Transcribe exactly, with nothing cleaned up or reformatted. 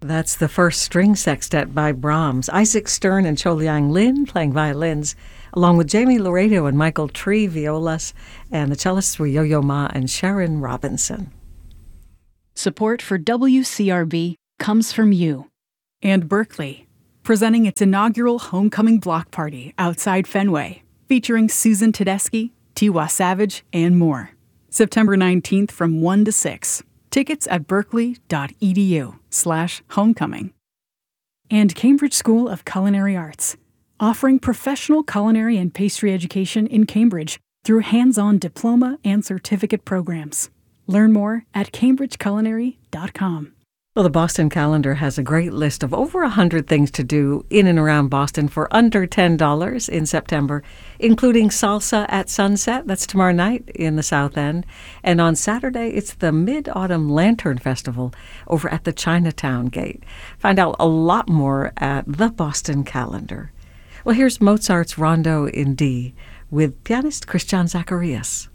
That's the first string sextet by Brahms. Isaac Stern and Cho Liang Lin playing violins, along with Jamie Laredo and Michael Tree violas, and the cellists were Yo-Yo Ma and Sharon Robinson. Support for W C R B comes from you. And Berkeley, presenting its inaugural homecoming block party outside Fenway, featuring Susan Tedeschi, Tiwa Savage, and more. September nineteenth from one to six. Tickets at berkeley.edu slash homecoming. And Cambridge School of Culinary Arts, offering professional culinary and pastry education in Cambridge through hands-on diploma and certificate programs. Learn more at cambridge culinary dot com. Well, the Boston Calendar has a great list of over one hundred things to do in and around Boston for under ten dollars in September, including Salsa at Sunset. That's tomorrow night in the South End. And on Saturday, it's the Mid-Autumn Lantern Festival over at the Chinatown Gate. Find out a lot more at the Boston Calendar. Well, here's Mozart's Rondo in D with pianist Christian Zacharias.